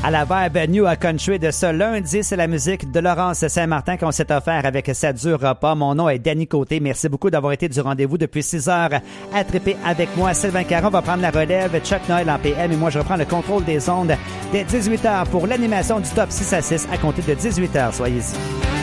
À la vibe New Country de ce lundi, c'est la musique de Laurence Saint-Martin qu'on s'est offert avec Ça durera pas. Mon nom est Danny Côté. Merci beaucoup d'avoir été du rendez-vous depuis 6 heures à triper avec moi. Sylvain Caron va prendre la relève, Chuck Noël en PM et moi je reprends le contrôle des ondes dès 18h pour l'animation du Top 6 à 6 à compter de 18h. Soyez ici.